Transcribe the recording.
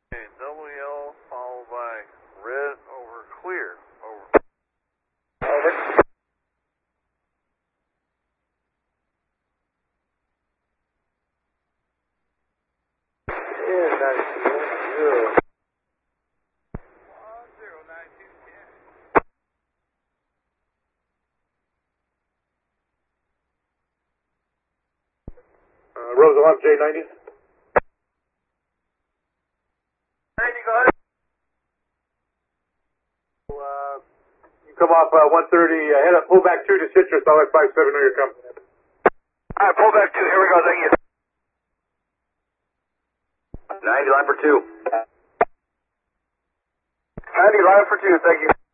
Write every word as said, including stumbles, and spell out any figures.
Okay, double yellow followed by red over clear. Over. Over. Yeah, nineteen. Zero. One zero nine two ten. Uh, Rosa one, J ninety. ninety, go ahead. Uh, you come off uh, one thirty, uh, head up, pull back two to Citrus, I'll let five seven know you're coming. Alright, pull back two. Here we go. Thank you. ninety, line for two. ninety, line for two. Thank you.